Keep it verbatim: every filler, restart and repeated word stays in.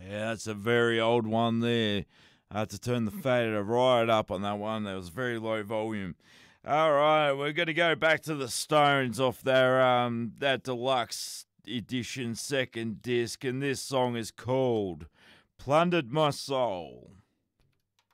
Yeah, that's a very old one there. I had to turn the fader right up on that one. That was very low volume. All right, we're going to go back to the Stones off their um that deluxe edition second disc, and this song is called "Plundered My Soul."